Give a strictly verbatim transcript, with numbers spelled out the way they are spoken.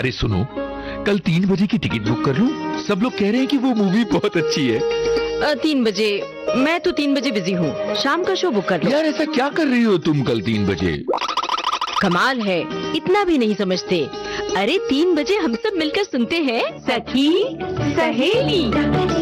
अरे सुनो, कल तीन बजे की टिकट बुक कर लूं? सब लोग कह रहे हैं कि वो मूवी बहुत अच्छी है। आ, तीन बजे? मैं तो तीन बजे बिजी हूँ, शाम का शो बुक कर लो। यार ऐसा क्या कर रही हो तुम कल तीन बजे? कमाल है, इतना भी नहीं समझते। अरे तीन बजे हम सब मिलकर सुनते हैं सखी सहेली।